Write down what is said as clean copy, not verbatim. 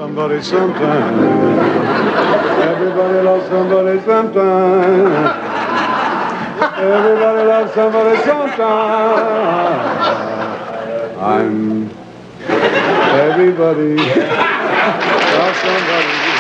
Somebody sometime. Everybody loves somebody sometime. Everybody loves somebody sometime. I'm everybody loves somebody.